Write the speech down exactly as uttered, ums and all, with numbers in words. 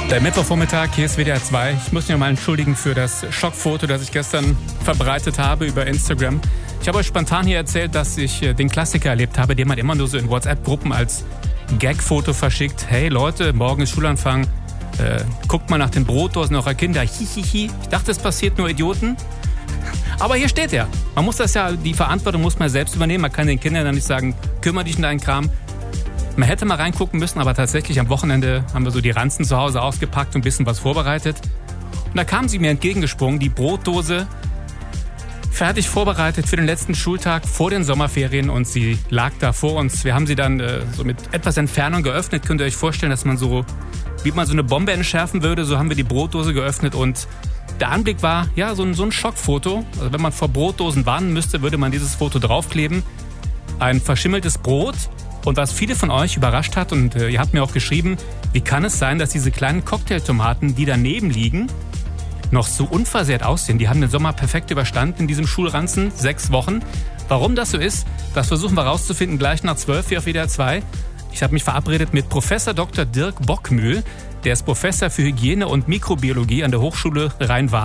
Der Mittwochvormittag, hier ist W D R zwei. Ich muss mich mal entschuldigen für das Schockfoto, das ich gestern verbreitet habe über Instagram. Ich habe euch spontan hier erzählt, dass ich den Klassiker erlebt habe, den man immer nur so in WhatsApp-Gruppen als Gag-Foto verschickt. Hey Leute, morgen ist Schulanfang. Äh, guckt mal nach den Brotdosen eurer Kinder. Hihihi. Ich dachte, es passiert nur Idioten. Aber hier steht er. Man muss das ja, die Verantwortung muss man selbst übernehmen. Man kann den Kindern dann nicht sagen, kümmere dich um deinen Kram. Man hätte mal reingucken müssen, aber tatsächlich am Wochenende haben wir so die Ranzen zu Hause ausgepackt und ein bisschen was vorbereitet. Und da kam sie mir entgegengesprungen, die Brotdose, fertig vorbereitet für den letzten Schultag vor den Sommerferien, und sie lag da vor uns. Wir haben sie dann äh, so mit etwas Entfernung geöffnet. Könnt ihr euch vorstellen, dass man so, wie man so eine Bombe entschärfen würde, so haben wir die Brotdose geöffnet, und der Anblick war ja so ein, so ein Schockfoto. Also wenn man vor Brotdosen warnen müsste, würde man dieses Foto draufkleben. Ein verschimmeltes Brot. Und was viele von euch überrascht hat, und äh, ihr habt mir auch geschrieben, wie kann es sein, dass diese kleinen Cocktailtomaten, die daneben liegen, noch so unversehrt aussehen? Die haben den Sommer perfekt überstanden in diesem Schulranzen, sechs Wochen. Warum das so ist, das versuchen wir rauszufinden gleich nach zwölf hier auf W D R zwei. Ich habe mich verabredet mit Professor Doktor Dirk Bockmühl. Der ist Professor für Hygiene und Mikrobiologie an der Hochschule Rhein-Waal.